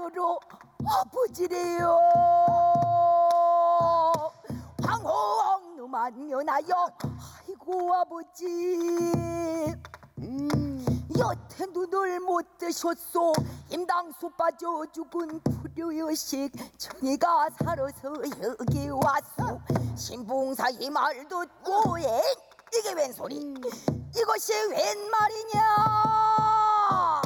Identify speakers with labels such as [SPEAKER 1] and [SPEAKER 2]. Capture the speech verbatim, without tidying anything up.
[SPEAKER 1] 만으로 아버지래요. 황홀 만연하여 아이고 아버지 음. 여태 눈을 못 뜨셨소. 임당수 빠져 죽은 불효의식 정이가 살아서 여기 왔소. 신봉사 이 말 듣고 에 이게 웬 소리? 이것이 웬 말이냐?